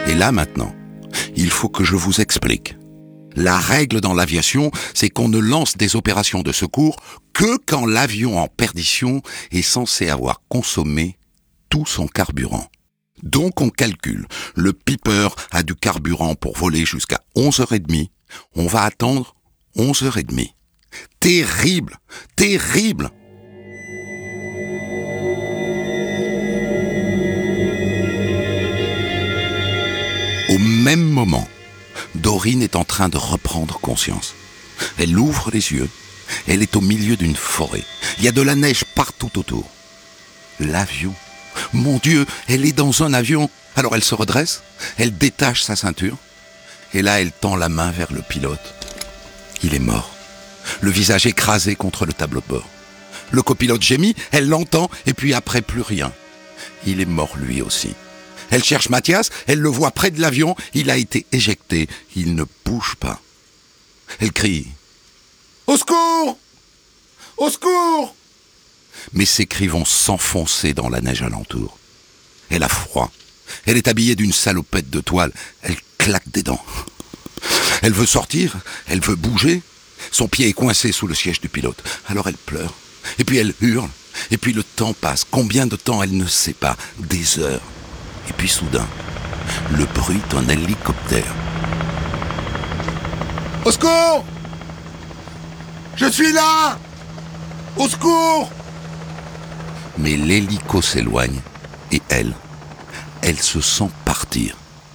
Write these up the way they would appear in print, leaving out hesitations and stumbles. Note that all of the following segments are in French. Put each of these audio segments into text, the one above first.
Et là maintenant, il faut que je vous explique. La règle dans l'aviation, c'est qu'on ne lance des opérations de secours que quand l'avion en perdition est censé avoir consommé tout son carburant. Donc on calcule, le Piper a du carburant pour voler jusqu'à 11h30, on va attendre 11h30. Terrible, terrible! Au même moment, Dorine est en train de reprendre conscience. Elle ouvre les yeux, elle est au milieu d'une forêt. Il y a de la neige partout autour. L'avion. Mon Dieu, elle est dans un avion. Alors elle se redresse, elle détache sa ceinture, et là elle tend la main vers le pilote. Il est mort, le visage écrasé contre le tableau de bord. Le copilote gémit, elle l'entend, et puis après plus rien. Il est mort lui aussi. Elle cherche Mathias, elle le voit près de l'avion, il a été éjecté, il ne bouge pas. Elle crie « Au secours ! Au secours !» Mais ses cris vont s'enfoncer dans la neige alentour. Elle a froid, elle est habillée d'une salopette de toile, elle claque des dents. Elle veut sortir, elle veut bouger, son pied est coincé sous le siège du pilote. Alors elle pleure, et puis elle hurle, et puis le temps passe. Combien de temps elle ne sait pas, des heures. Et puis soudain, le bruit d'un hélicoptère. « Au secours ! Je suis là ! Au secours !» Mais l'hélico s'éloigne et elle se sent partir.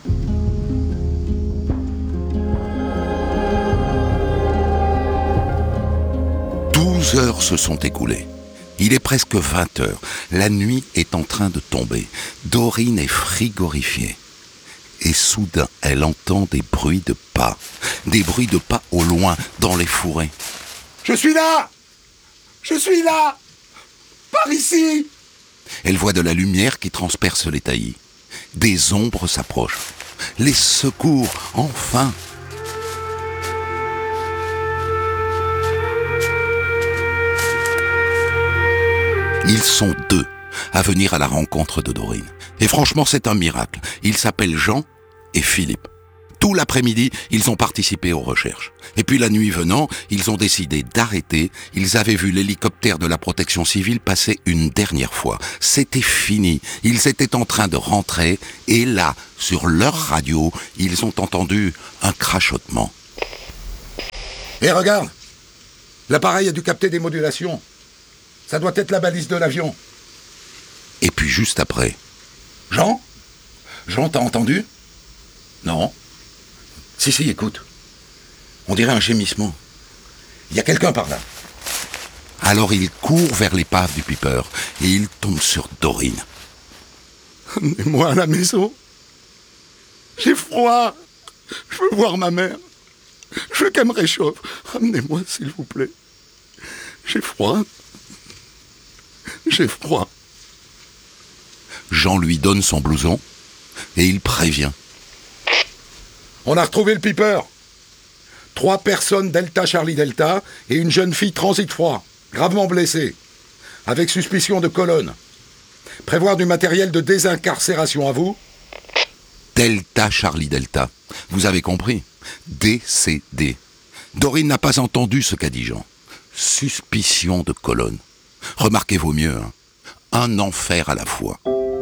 Douze heures se sont écoulées. Il est presque 20 heures. La nuit est en train de tomber. Dorine est frigorifiée. Et soudain, elle entend des bruits de pas. Des bruits de pas au loin, dans les fourrés. « Je suis là ! Je suis là ! Par ici !» Elle voit de la lumière qui transperce les taillis. Des ombres s'approchent. Les secours, enfin! Ils sont deux à venir à la rencontre de Dorine. Et franchement, c'est un miracle. Ils s'appellent Jean et Philippe. Tout l'après-midi, ils ont participé aux recherches. Et puis la nuit venant, ils ont décidé d'arrêter. Ils avaient vu l'hélicoptère de la protection civile passer une dernière fois. C'était fini. Ils étaient en train de rentrer. Et là, sur leur radio, ils ont entendu un crachotement. Hé, regarde! L'appareil a dû capter des modulations. Ça doit être la balise de l'avion. Et puis juste après. Jean ? Jean, t'as entendu ? Non. Si, écoute. On dirait un gémissement. Il y a quelqu'un par là. Alors il court vers l'épave du Piper et il tombe sur Dorine. Amenez-moi à la maison. J'ai froid. Je veux voir ma mère. Je veux qu'elle me réchauffe. Amenez-moi, s'il vous plaît. J'ai froid. J'ai froid. Jean lui donne son blouson et il prévient. On a retrouvé le Piper. 3 personnes Delta Charlie Delta et une jeune fille transit froid, gravement blessée, avec suspicion de colonne. Prévoir du matériel de désincarcération à vous. Delta Charlie Delta. Vous avez compris. décédé. Dorine n'a pas entendu ce qu'a dit Jean. Suspicion de colonne. Remarquez vaut mieux, hein. Un enfer à la fois.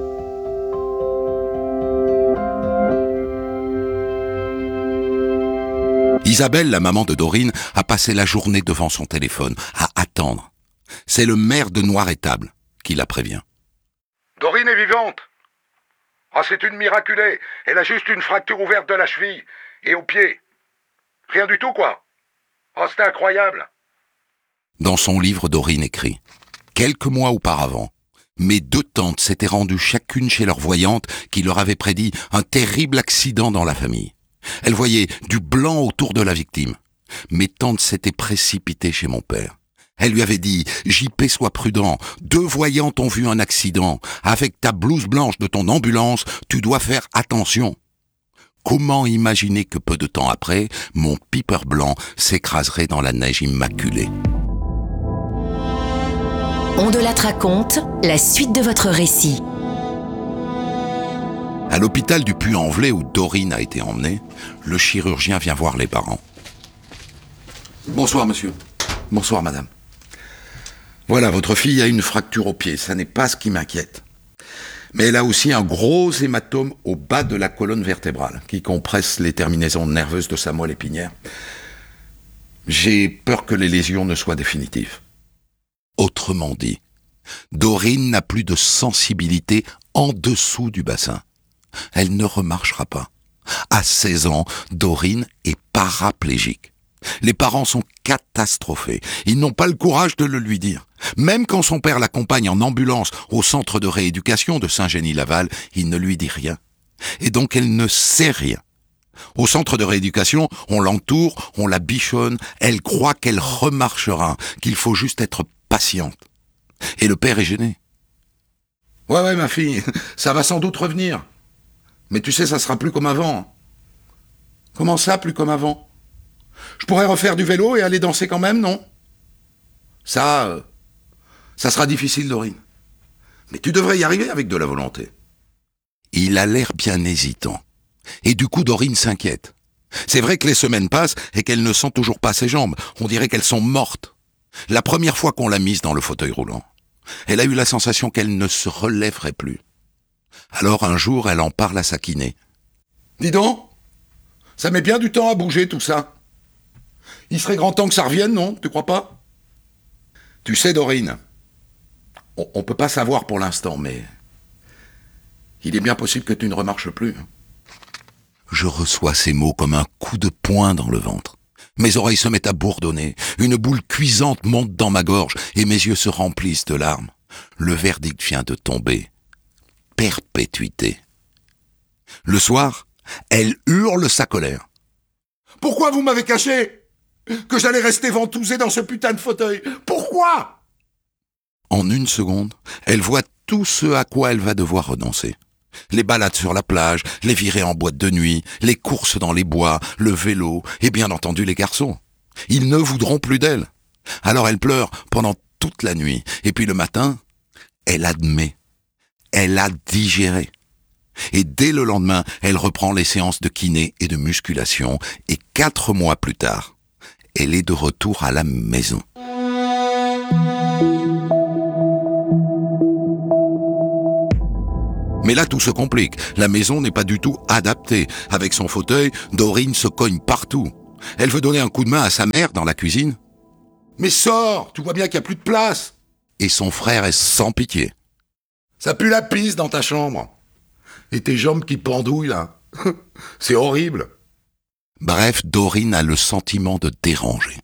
Isabelle, la maman de Dorine, a passé la journée devant son téléphone, à attendre. C'est le maire de Noir-Étable qui la prévient. Dorine est vivante. Ah, c'est une miraculée. Elle a juste une fracture ouverte de la cheville et au pied. Rien du tout, quoi. Oh, c'est incroyable. Dans son livre, Dorine écrit « Quelques mois auparavant, mes 2 tantes s'étaient rendues chacune chez leur voyante qui leur avait prédit un terrible accident dans la famille. Elles voyaient du blanc autour de la victime. Mes tantes s'étaient précipitées chez mon père. Elle lui avait dit « JP, sois prudent, 2 voyantes ont vu un accident. Avec ta blouse blanche de ton ambulance, tu dois faire attention. » Comment imaginer que peu de temps après, mon Piper blanc s'écraserait dans la neige immaculée? On de la raconte, la suite de votre récit. À l'hôpital du Puy-en-Velay où Dorine a été emmenée, le chirurgien vient voir les parents. Bonsoir monsieur. Bonsoir madame. Voilà, votre fille a une fracture au pied, ça n'est pas ce qui m'inquiète. Mais elle a aussi un gros hématome au bas de la colonne vertébrale, qui compresse les terminaisons nerveuses de sa moelle épinière. J'ai peur que les lésions ne soient définitives. Autrement dit, Dorine n'a plus de sensibilité en dessous du bassin. Elle ne remarchera pas. À 16 ans, Dorine est paraplégique. Les parents sont catastrophés. Ils n'ont pas le courage de le lui dire. Même quand son père l'accompagne en ambulance au centre de rééducation de Saint-Génie-Laval, il ne lui dit rien. Et donc elle ne sait rien. Au centre de rééducation, on l'entoure, on la bichonne, elle croit qu'elle remarchera, qu'il faut juste être patiente. Et le père est gêné. Ouais, ma fille, ça va sans doute revenir. Mais tu sais, ça sera plus comme avant. Comment ça, plus comme avant ? Je pourrais refaire du vélo et aller danser quand même, non ? Ça sera difficile, Dorine. Mais tu devrais y arriver avec de la volonté. Il a l'air bien hésitant. Et du coup, Dorine s'inquiète. C'est vrai que les semaines passent et qu'elle ne sent toujours pas ses jambes. On dirait qu'elles sont mortes. La première fois qu'on l'a mise dans le fauteuil roulant, elle a eu la sensation qu'elle ne se relèverait plus. Alors un jour, elle en parle à sa kiné. Dis donc, ça met bien du temps à bouger tout ça. Il serait grand temps que ça revienne, non ? Tu crois pas ? Tu sais, Dorine, on peut pas savoir pour l'instant, mais il est bien possible que tu ne remarches plus. Je reçois ces mots comme un coup de poing dans le ventre. Mes oreilles se mettent à bourdonner, une boule cuisante monte dans ma gorge et mes yeux se remplissent de larmes. Le verdict vient de tomber. Perpétuité. Le soir, elle hurle sa colère. Pourquoi vous m'avez caché ? Que j'allais rester ventousée dans ce putain de fauteuil ? Pourquoi ? En une seconde, elle voit tout ce à quoi elle va devoir renoncer. Les balades sur la plage, les virées en boîte de nuit, les courses dans les bois, le vélo et bien entendu les garçons. Ils ne voudront plus d'elle. Alors elle pleure pendant toute la nuit. Et puis le matin, elle admet. Elle a digéré. Et dès le lendemain, elle reprend les séances de kiné et de musculation. Et 4 mois plus tard, elle est de retour à la maison. Mais là, tout se complique. La maison n'est pas du tout adaptée. Avec son fauteuil, Dorine se cogne partout. Elle veut donner un coup de main à sa mère dans la cuisine. Mais sors, tu vois bien qu'il n'y a plus de place. Et son frère est sans pitié. Ça pue la pisse dans ta chambre. Et tes jambes qui pendouillent, là. C'est horrible. Bref, Dorine a le sentiment de déranger.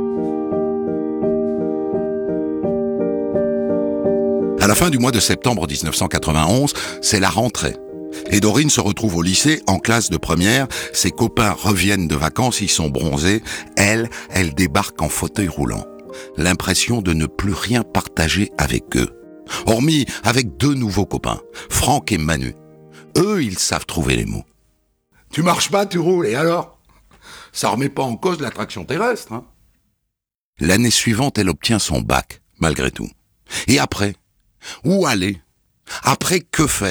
À la fin du mois de septembre 1991, c'est la rentrée. Et Dorine se retrouve au lycée, en classe de première. Ses copains reviennent de vacances, ils sont bronzés. Elle débarque en fauteuil roulant. L'impression de ne plus rien partager avec eux. Hormis avec 2 nouveaux copains, Franck et Manu. Eux, ils savent trouver les mots. Tu marches pas, tu roules, et alors ? Ça remet pas en cause l'attraction terrestre, hein ? L'année suivante, elle obtient son bac, malgré tout. Et après ? Où aller ? Après, que faire ?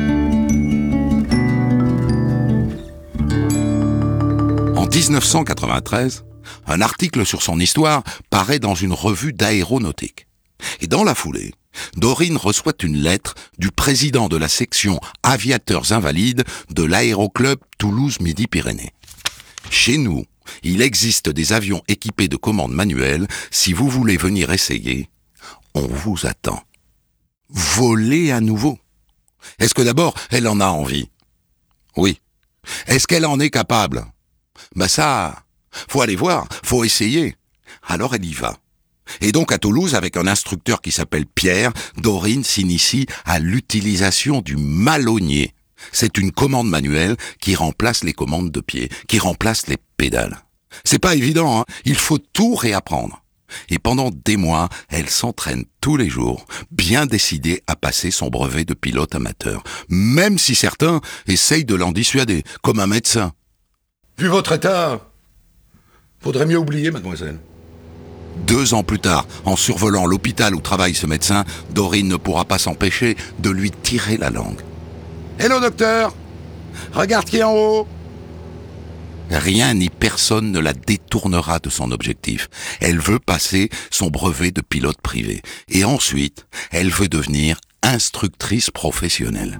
En 1993, un article sur son histoire paraît dans une revue d'aéronautique. Et dans la foulée, Dorine reçoit une lettre du président de la section aviateurs invalides de l'aéroclub Toulouse-Midi-Pyrénées. Chez nous, il existe des avions équipés de commandes manuelles. Si vous voulez venir essayer, on vous attend. Voler à nouveau. Est-ce que d'abord, elle en a envie ? Oui. Est-ce qu'elle en est capable ? Ça, faut aller voir, faut essayer. Alors elle y va. Et donc à Toulouse, avec un instructeur qui s'appelle Pierre, Dorine s'initie à l'utilisation du malonnier. C'est une commande manuelle qui remplace les commandes de pied, qui remplace les pédales. C'est pas évident, hein ? Il faut tout réapprendre. Et pendant des mois, elle s'entraîne tous les jours, bien décidée à passer son brevet de pilote amateur, même si certains essayent de l'en dissuader, comme un médecin. Vu votre état, faudrait mieux oublier, mademoiselle. 2 ans plus tard, en survolant l'hôpital où travaille ce médecin, Dorine ne pourra pas s'empêcher de lui tirer la langue. Hello docteur, regarde qui est en haut. Rien ni personne ne la détournera de son objectif. Elle veut passer son brevet de pilote privé. Et ensuite, elle veut devenir instructrice professionnelle.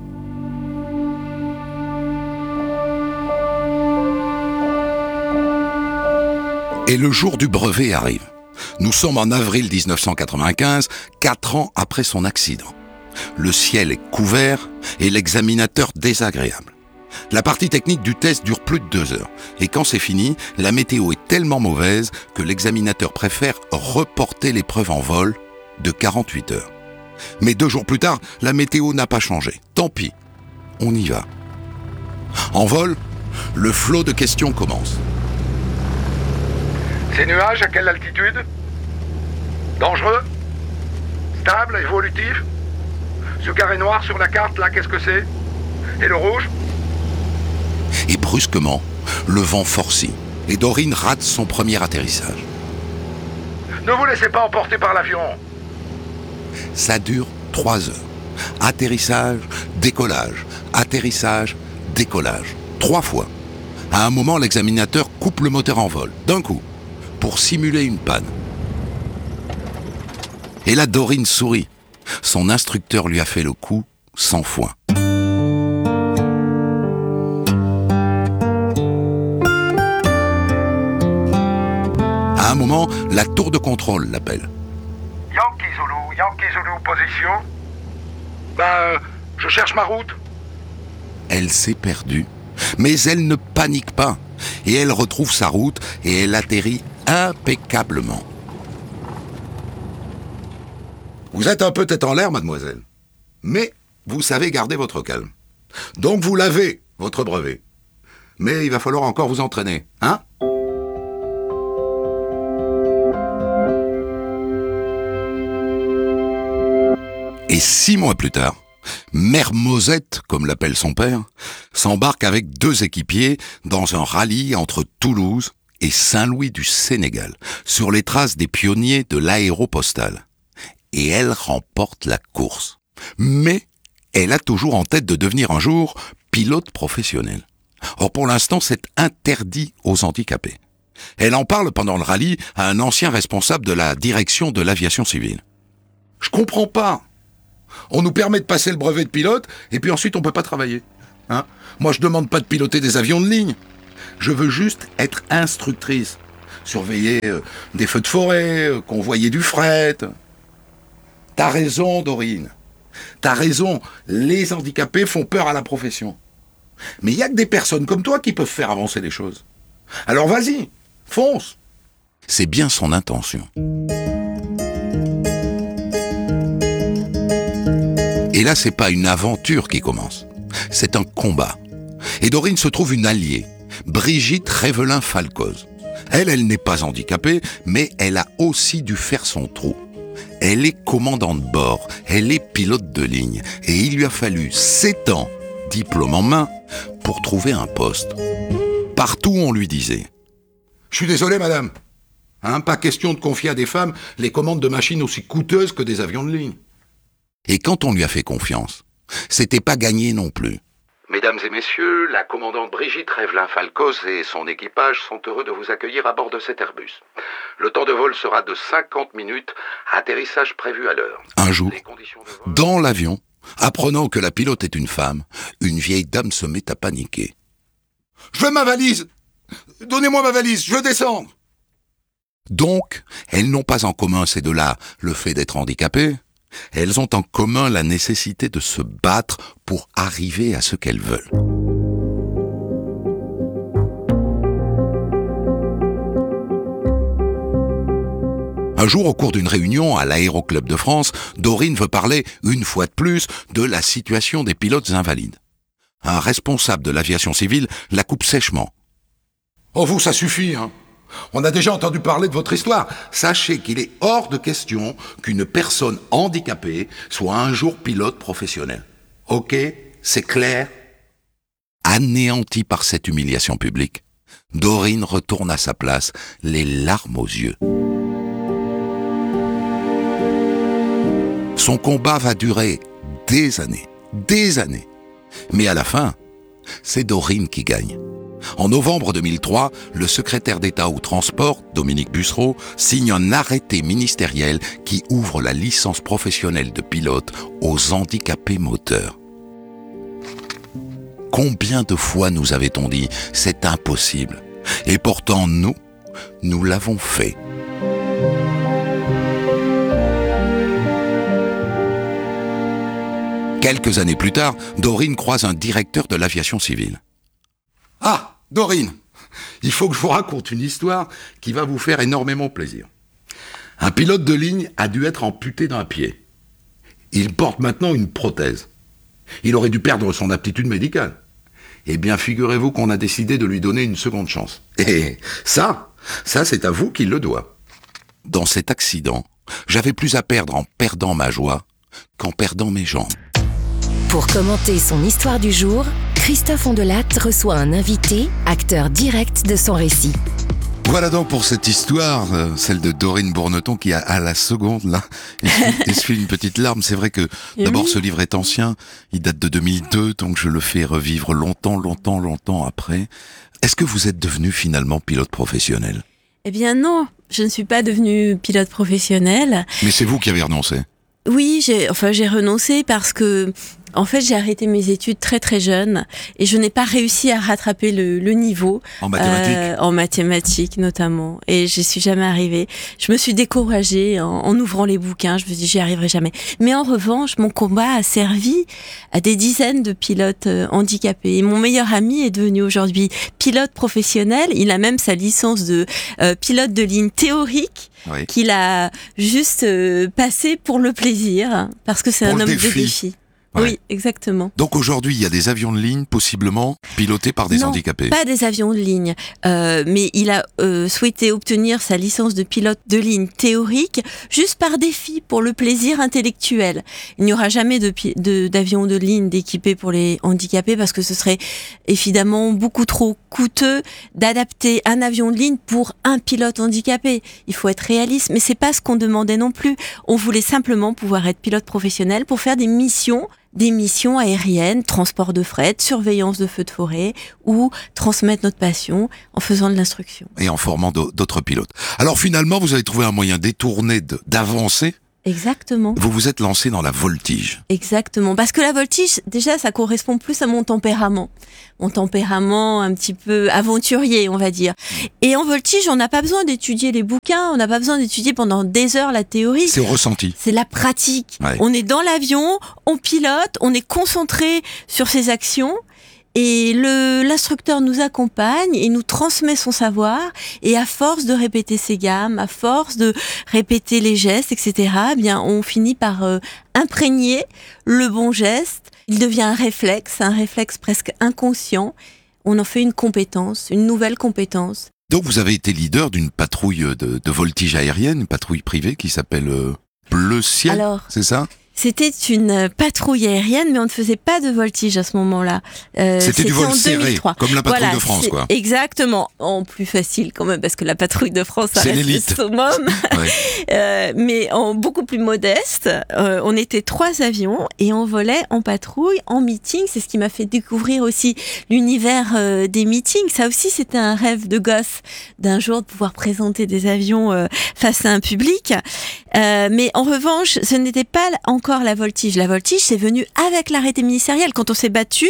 Et le jour du brevet arrive. Nous sommes en avril 1995, 4 ans après son accident. Le ciel est couvert et l'examinateur désagréable. La partie technique du test dure plus de 2 heures. Et quand c'est fini, la météo est tellement mauvaise que l'examinateur préfère reporter l'épreuve en vol de 48 heures. Mais 2 jours plus tard, la météo n'a pas changé. Tant pis, on y va. En vol, le flot de questions commence. Ces nuages, à quelle altitude? Dangereux? Stable, évolutif? Ce carré noir sur la carte, là, qu'est-ce que c'est? Et le rouge? Et brusquement, le vent forcit et Dorine rate son premier atterrissage. Ne vous laissez pas emporter par l'avion. Ça dure 3 heures. Atterrissage, décollage, atterrissage, décollage. 3 fois. À un moment, l'examinateur coupe le moteur en vol, d'un coup, pour simuler une panne. Et là, Dorine sourit. Son instructeur lui a fait le coup sans foin. À un moment, la tour de contrôle l'appelle. Yankee Zulu, position. Je cherche ma route. Elle s'est perdue, mais elle ne panique pas. Et elle retrouve sa route et elle atterrit impeccablement. Vous êtes un peu tête en l'air, mademoiselle. Mais vous savez garder votre calme. Donc vous l'avez, votre brevet. Mais il va falloir encore vous entraîner, hein? Et 6 mois plus tard, Mère Mosette, comme l'appelle son père, s'embarque avec 2 équipiers dans un rallye entre Toulouse et Saint-Louis du Sénégal, sur les traces des pionniers de l'aéropostale. Et elle remporte la course. Mais elle a toujours en tête de devenir un jour pilote professionnel. Or pour l'instant, c'est interdit aux handicapés. Elle en parle pendant le rallye à un ancien responsable de la direction de l'aviation civile. « Je comprends pas. On nous permet de passer le brevet de pilote et puis ensuite on peut pas travailler. Hein ? Moi je demande pas de piloter des avions de ligne. Je veux juste être instructrice. Surveiller des feux de forêt, convoyer du fret. » T'as raison, Dorine. T'as raison, les handicapés font peur à la profession. Mais il n'y a que des personnes comme toi qui peuvent faire avancer les choses. Alors vas-y, fonce. C'est bien son intention. Et là, c'est pas une aventure qui commence. C'est un combat. Et Dorine se trouve une alliée, Brigitte Révelin-Falcoz. Elle n'est pas handicapée, mais elle a aussi dû faire son trou. Elle est commandant de bord, elle est pilote de ligne, et il lui a fallu 7 ans, diplôme en main, pour trouver un poste. Partout, on lui disait « Je suis désolé, madame, pas question de confier à des femmes les commandes de machines aussi coûteuses que des avions de ligne. » Et quand on lui a fait confiance, c'était pas gagné non plus. Mesdames et messieurs, la commandante Brigitte Révelin-Falcoz et son équipage sont heureux de vous accueillir à bord de cet Airbus. Le temps de vol sera de 50 minutes, atterrissage prévu à l'heure. Un jour, dans l'avion, apprenant que la pilote est une femme, une vieille dame se met à paniquer. « Je veux ma valise! Donnez-moi ma valise, je veux descendre !» Donc, elles n'ont pas en commun ces deux-là le fait d'être handicapées. Elles ont en commun la nécessité de se battre pour arriver à ce qu'elles veulent. Un jour, au cours d'une réunion à l'Aéroclub de France, Dorine veut parler, une fois de plus, de la situation des pilotes invalides. Un responsable de l'aviation civile la coupe sèchement. « Oh vous, ça suffit, hein. On a déjà entendu parler de votre histoire. Sachez qu'il est hors de question qu'une personne handicapée soit un jour pilote professionnel. Ok, c'est clair ?» Anéantie par cette humiliation publique, Dorine retourne à sa place, les larmes aux yeux. Son combat va durer des années. Mais à la fin, c'est Dorine qui gagne. En novembre 2003, le secrétaire d'État au transport, Dominique Bussereau, signe un arrêté ministériel qui ouvre la licence professionnelle de pilote aux handicapés moteurs. Combien de fois nous avait-on dit « c'est impossible » et pourtant nous l'avons fait. Quelques années plus tard, Dorine croise un directeur de l'aviation civile. « Ah, Dorine, il faut que je vous raconte une histoire qui va vous faire énormément plaisir. Un pilote de ligne a dû être amputé d'un pied. Il porte maintenant une prothèse. Il aurait dû perdre son aptitude médicale. Eh bien, figurez-vous qu'on a décidé de lui donner une seconde chance. Et ça, c'est à vous qu'il le doit. Dans cet accident, j'avais plus à perdre en perdant ma joie qu'en perdant mes jambes. » Pour commenter son histoire du jour, Christophe Ondelat reçoit un invité, acteur direct de son récit. Voilà donc pour cette histoire, celle de Dorine Bourneton qui à la seconde là essuie une petite larme. C'est vrai que d'abord ce livre est ancien, il date de 2002, donc je le fais revivre longtemps après. Est-ce que vous êtes devenu finalement pilote professionnel ? Eh bien non, je ne suis pas devenue pilote professionnel. Mais c'est vous qui avez renoncé ? Oui, j'ai renoncé parce que en fait, j'ai arrêté mes études très très jeune et je n'ai pas réussi à rattraper le niveau. En mathématiques ? En mathématiques notamment. Et j'y suis jamais arrivée. Je me suis découragée en ouvrant les bouquins. Je me suis dit, j'y arriverai jamais. Mais en revanche, mon combat a servi à des dizaines de pilotes handicapés. Et mon meilleur ami est devenu aujourd'hui pilote professionnel. Il a même sa licence de pilote de ligne théorique. Oui. Qu'il a juste passé pour le plaisir, parce que c'est un homme de défi. Ouais. Oui, exactement. Donc aujourd'hui, il y a des avions de ligne possiblement pilotés par des handicapés. Pas des avions de ligne, mais il a souhaité obtenir sa licence de pilote de ligne théorique juste par défi, pour le plaisir intellectuel. Il n'y aura jamais d'avions de ligne d'équipés pour les handicapés parce que ce serait évidemment beaucoup trop coûteux d'adapter un avion de ligne pour un pilote handicapé. Il faut être réaliste, mais c'est pas ce qu'on demandait non plus. On voulait simplement pouvoir être pilote professionnel pour faire des missions aériennes, transport de fret, surveillance de feux de forêt ou transmettre notre passion en faisant de l'instruction. Et en formant d'autres pilotes. Alors finalement, vous avez trouvé un moyen détourné d'avancer. Exactement. Vous vous êtes lancé dans la voltige. Exactement. Parce que la voltige, déjà, ça correspond plus à mon tempérament. Mon tempérament un petit peu aventurier, on va dire. Et en voltige, on n'a pas besoin d'étudier les bouquins, on n'a pas besoin d'étudier pendant des heures la théorie. C'est au ressenti. C'est la pratique. Ouais. On est dans l'avion, on pilote, on est concentré sur ses actions. Et l'instructeur nous accompagne et nous transmet son savoir, et à force de répéter ses gammes, à force de répéter les gestes, etc., eh bien, on finit par imprégner le bon geste. Il devient un réflexe presque inconscient. On en fait une compétence, une nouvelle compétence. Donc vous avez été leader d'une patrouille de voltige aérienne, une patrouille privée qui s'appelle Bleu Ciel, c'est ça ? C'était une patrouille aérienne, mais on ne faisait pas de voltige à ce moment-là. C'était du vol serré, comme la patrouille de France, quoi. Exactement. En plus facile quand même, parce que la patrouille de France, ça reste le summum. Ouais. Mais en beaucoup plus modeste. On était 3 avions et on volait en patrouille, en meeting. C'est ce qui m'a fait découvrir aussi l'univers des meetings. Ça aussi, c'était un rêve de gosse, d'un jour de pouvoir présenter des avions face à un public. Mais en revanche, ce n'était pas encore la voltige. La voltige, c'est venu avec l'arrêté ministériel. Quand on s'est battu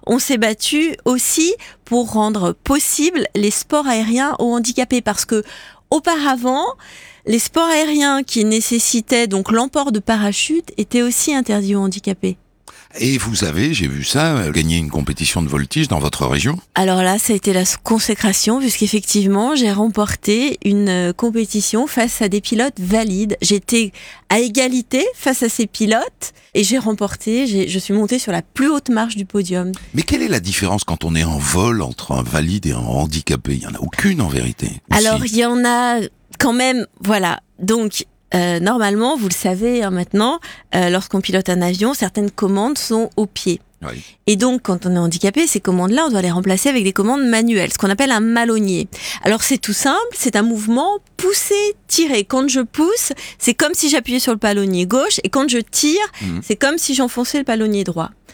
aussi pour rendre possible les sports aériens aux handicapés. Parce que, auparavant, les sports aériens qui nécessitaient donc l'emport de parachute étaient aussi interdits aux handicapés. Et vous avez, j'ai vu ça, gagné une compétition de voltige dans votre région ? Alors là, ça a été la consécration, puisqu'effectivement, j'ai remporté une compétition face à des pilotes valides. J'étais à égalité face à ces pilotes et j'ai remporté, je suis montée sur la plus haute marche du podium. Mais quelle est la différence quand on est en vol entre un valide et un handicapé ? Il n'y en a aucune en vérité. Aussi. Alors, il y en a quand même, voilà. Donc, normalement, vous le savez maintenant, lorsqu'on pilote un avion, certaines commandes sont au pied. Oui. Et donc, quand on est handicapé, ces commandes-là, on doit les remplacer avec des commandes manuelles, ce qu'on appelle un malonnier. Alors, c'est tout simple, c'est un mouvement pousser-tirer. Quand je pousse, c'est comme si j'appuyais sur le palonnier gauche, et quand je tire, c'est comme si j'enfonçais le palonnier droit.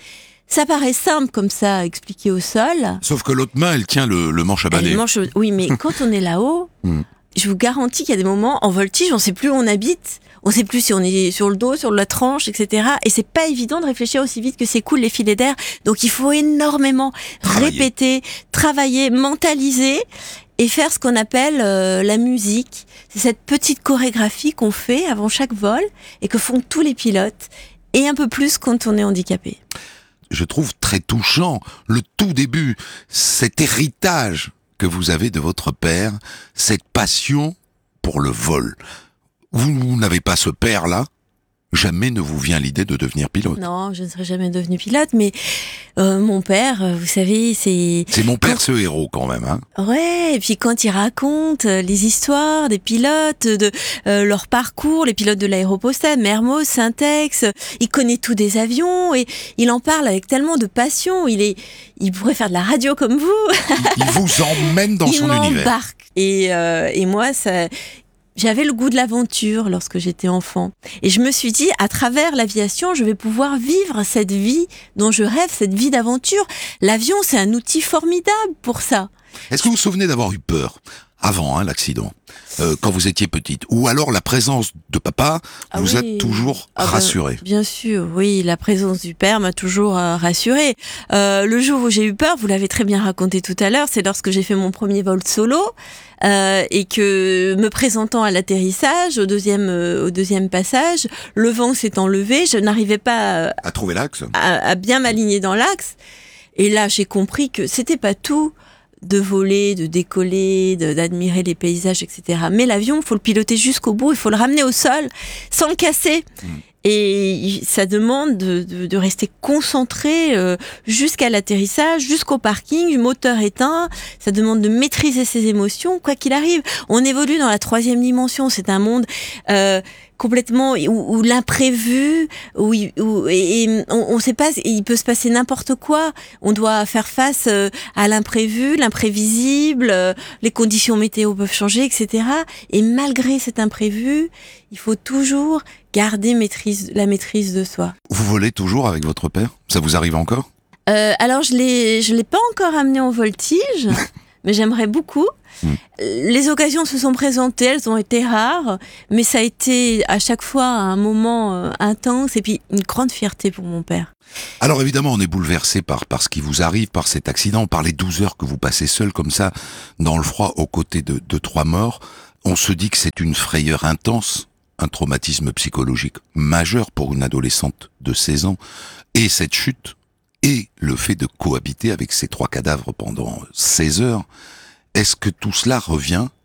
Ça paraît simple comme ça, expliqué au sol. Sauf que l'autre main, elle tient le manche à balai. Oui, mais quand on est là-haut, je vous garantis qu'il y a des moments, en voltige, on ne sait plus où on habite. On ne sait plus si on est sur le dos, sur la tranche, etc. Et c'est pas évident de réfléchir aussi vite que s'écoulent les filets d'air. Donc il faut énormément répéter, travailler, mentaliser et faire ce qu'on appelle la musique. C'est cette petite chorégraphie qu'on fait avant chaque vol et que font tous les pilotes. Et un peu plus quand on est handicapé. Je trouve très touchant le tout début, cet héritage que vous avez de votre père, cette passion pour le vol. Vous n'avez pas ce père-là ? Jamais ne vous vient l'idée de devenir pilote. Non, je ne serai jamais devenue pilote, mais mon père, vous savez, c'est... C'est mon père, ce héros, quand même, hein. Ouais, et puis quand il raconte les histoires des pilotes, de leur parcours, les pilotes de l'aéropostale, Mermoz, Syntex, il connaît tout des avions, et il en parle avec tellement de passion, il pourrait faire de la radio comme vous. Il vous emmène dans son univers. Il m'embarque. Et moi, ça... J'avais le goût de l'aventure lorsque j'étais enfant. Et je me suis dit, à travers l'aviation, je vais pouvoir vivre cette vie dont je rêve, cette vie d'aventure. L'avion, c'est un outil formidable pour ça. Est-ce que vous vous souvenez d'avoir eu peur avant l'accident, quand vous étiez petite? Ou alors la présence de papa vous a toujours rassurée? Bien sûr, oui, la présence du père m'a toujours rassurée. Le jour où j'ai eu peur, vous l'avez très bien raconté tout à l'heure, c'est lorsque j'ai fait mon premier vol solo et que me présentant à l'atterrissage, au deuxième passage, le vent s'étant levé, je n'arrivais pas à trouver l'axe, à bien m'aligner dans l'axe. Et là, j'ai compris que c'était pas tout de voler, de décoller, d'admirer les paysages, etc. Mais l'avion, il faut le piloter jusqu'au bout, il faut le ramener au sol sans le casser. Et ça demande de rester concentré jusqu'à l'atterrissage, jusqu'au parking, du moteur éteint. Ça demande de maîtriser ses émotions, quoi qu'il arrive. On évolue dans la 3e dimension. C'est un monde complètement où l'imprévu, on sait pas, il peut se passer n'importe quoi. On doit faire face à l'imprévu, l'imprévisible, les conditions météo peuvent changer, etc. Et malgré cet imprévu, il faut toujours garder la maîtrise de soi. Vous volez toujours avec votre père? Ça vous arrive encore? Alors je l'ai pas encore amené en voltige, mais j'aimerais beaucoup. Les occasions se sont présentées, elles ont été rares, mais ça a été à chaque fois un moment intense et puis une grande fierté pour mon père. Alors évidemment, on est bouleversé par ce qui vous arrive, par cet accident, par les 12 heures que vous passez seul comme ça, dans le froid, aux côtés de 3 morts. On se dit que c'est une frayeur intense, un traumatisme psychologique majeur pour une adolescente de 16 ans, et cette chute, et le fait de cohabiter avec ces 3 cadavres pendant 16 heures. Est-ce que tout cela revient